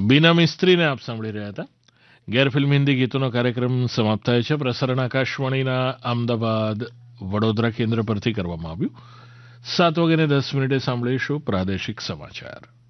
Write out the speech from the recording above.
બીના મિસ્ત્રીને આપ સાંભળી રહ્યા હતા. ગેરફિલ્મ હિન્દી ગીતોનો કાર્યક્રમ સમાપ્ત થાય છે. પ્રસારણ આકાશવાણીના અમદાવાદ વડોદરા કેન્દ્ર પરથી કરવામાં આવ્યું. 7:10 સાંભળીશું પ્રાદેશિક સમાચાર.